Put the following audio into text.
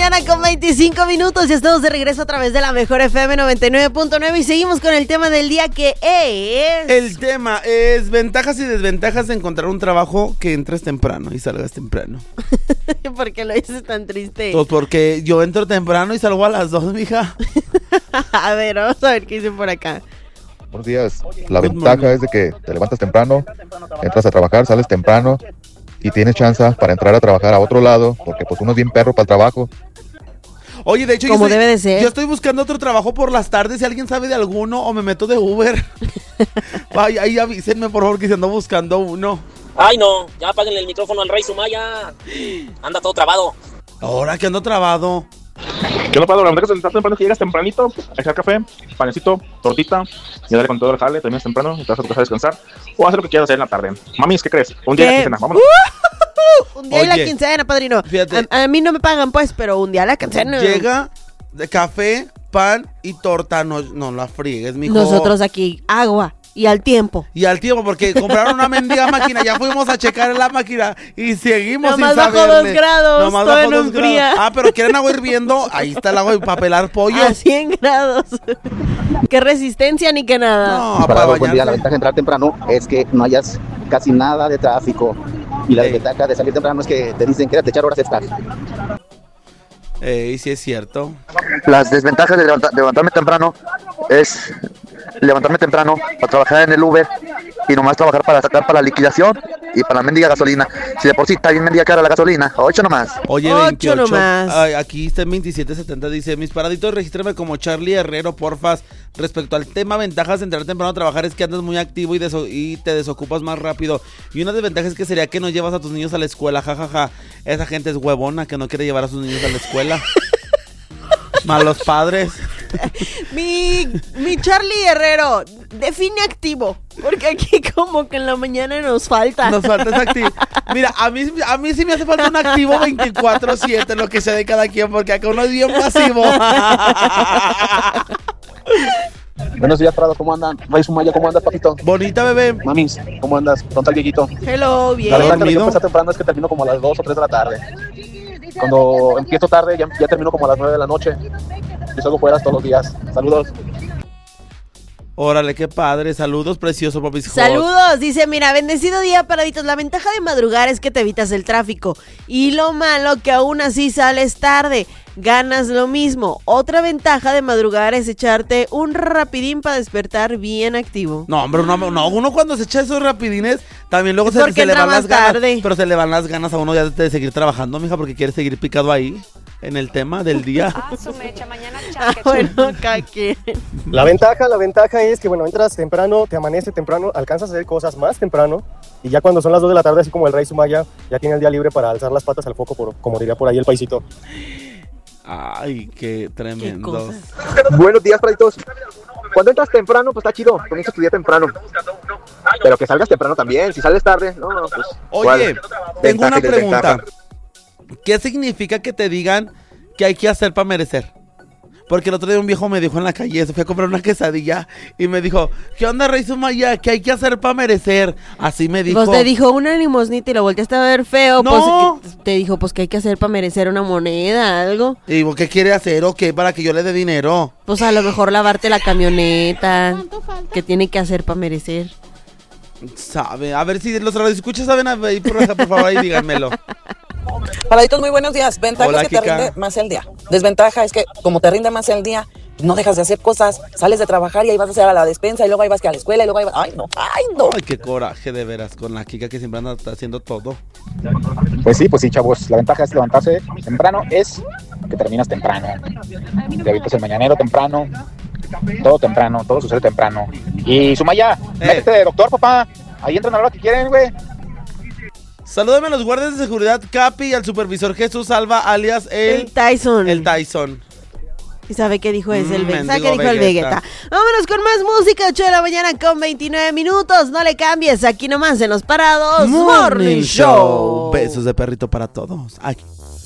mañana con 25 minutos. Ya estamos de regreso a través de la Mejor FM 99.9 y seguimos con el tema del día, que es... El tema es ventajas y desventajas de encontrar un trabajo que entres temprano y salgas temprano. ¿Por qué lo dices tan triste? Pues porque yo entro temprano y salgo a las 2, mija. A ver, vamos a ver qué dice por acá. Buenos días. La ventaja es de que te levantas temprano, entras a trabajar, sales temprano y tienes chance para entrar a trabajar a otro lado, porque pues uno es bien perro para el trabajo. Oye, de hecho, como debe de ser. Yo estoy buscando otro trabajo por las tardes. Si alguien sabe de alguno, o me meto de Uber. Ay, ahí avísenme, por favor, que se ando buscando uno. Ay, no, ya apáguenle el micrófono al Rey Sumaya. Anda todo trabado. Ahora que ando trabado. ¿Qué no puedo? La ventaja es estar temprano, que llegas tempranito, echar café, panecito, tortita, y darle con todo el jale, terminas temprano, y te vas a tu casa a descansar, o hacer lo que quieras hacer en la tarde. Mamis, ¿qué crees? Un día de la quincena, vámonos. Un día y la quincena, padrino. A mí no me pagan, pues, pero un día la quincena. Llega de café, pan y torta. No la friegues, mijo. Nosotros aquí, agua. Y al tiempo. Y al tiempo, porque compraron una mendiga máquina. Ya fuimos a checar en la máquina y seguimos sin saberle. Nomás bajo 2 grados. Nomás todavía bajo no 2 enfría. grados. Pero quieren agua hirviendo. Ahí está el agua para pelar pollo. A 100 grados. Qué resistencia ni que nada. No, para buen día. La ventaja de entrar temprano es que no hayas casi nada de tráfico. Y la desventaja de salir temprano es que te dicen que te echar horas extras. Sí es cierto. Las desventajas de levantarme temprano es levantarme temprano para trabajar en el Uber y nomás trabajar para sacar para la liquidación y para la mendiga gasolina. Si de por sí está bien mendiga cara la gasolina, 8 nomás. Oye, 8 28. nomás. Ay, aquí está en 2770, dice: mis paraditos, regístrame como Charlie Herrero, porfas. Respecto al tema ventajas de entrar temprano a trabajar es que andas muy activo y te desocupas más rápido. Y una desventaja es que sería que no llevas a tus niños a la escuela, jajaja. Esa gente es huevona que no quiere llevar a sus niños a la escuela. Malos padres. Mi Charlie Herrero, define activo, porque aquí como que en la mañana nos falta. Nos falta ese activo. Mira, a mí sí me hace falta un activo 24/7, lo que sea de cada quien, porque acá uno es bien pasivo. Buenos días, Prado, ¿cómo andan? Rey Sumaya, ¿cómo andas, papito? Bonita, bebé. Mamis, ¿cómo andas? ¿Dónde está el viejito? Hello, bien. La verdad que yo empecé temprano es que termino como a las 2 o 3 de la tarde. Cuando empiezo tarde, ya termino como a las 9 de la noche. Y salgo fuera todos los días. Saludos. Órale, qué padre. Saludos, precioso, papi. Saludos, dice, mira, bendecido día, paraditos. La ventaja de madrugar es que te evitas el tráfico. Y lo malo que aún así sales tarde, ganas lo mismo. Otra ventaja de madrugar es echarte un rapidín para despertar bien activo. No, hombre, no, uno cuando se echa esos rapidines, también luego se le van las tarde. ganas. Pero se le van las ganas a uno ya de seguir trabajando, mija, porque quiere seguir picado ahí, en el tema del día. Bueno, caque. La ventaja es que, bueno, entras temprano, te amanece temprano, alcanzas a hacer cosas más temprano, y ya cuando son las 2 de la tarde, así como el Rey Sumaya, ya tiene el día libre para alzar las patas al foco, como diría por ahí el paisito. Ay, qué tremendo. Buenos días, Praditos. Cuando entras temprano, pues está chido. Comienza tu día temprano. Pero que salgas temprano también. Si sales tarde, no, pues... Oye, tengo una pregunta. Desventaja. ¿Qué significa que te digan que hay que hacer para merecer? Porque el otro día un viejo me dijo en la calle, se fue a comprar una quesadilla y me dijo: ¿qué onda, Rey Sumaya? ¿Qué hay que hacer para merecer? Así me dijo. Pues te dijo una limosnita y lo volteaste a ver feo. No. Pues te dijo, pues, ¿qué hay que hacer para merecer una moneda, algo? Y digo, ¿qué quiere hacer o qué? Para que yo le dé dinero. Pues a lo mejor lavarte la camioneta. ¿Qué tiene que hacer para merecer? Sabe, a ver si los radioescuchas saben, ahí, por favor, ahí díganmelo. Paraditos, muy buenos días. Ventaja Hola, es que te Kika. rinde más el día. Desventaja es que como te rinde más el día, no dejas de hacer cosas, sales de trabajar y ahí vas a hacer a la despensa y luego ahí vas que a la escuela y luego ahí vas... ¡Ay, no! Ay, qué coraje de veras con la Kika que siempre anda haciendo todo. Pues sí, chavos. La ventaja es levantarse temprano, es que terminas temprano. Te evitas el mañanero temprano. Todo sucede temprano. Y Sumaya, métete de doctor, papá. Ahí entran a la hora que quieren, güey. Salúdame a los guardias de seguridad, Capi, y al supervisor Jesús Alba, alias El Tyson. El Tyson. ¿Y sabe qué dijo ese? mendigo ¿Sabe qué dijo el Vegeta? Vámonos con más música, 8 de la mañana con 29 minutos. No le cambies, aquí nomás en Los Parados Morning Show. Besos de perrito para todos. Ay.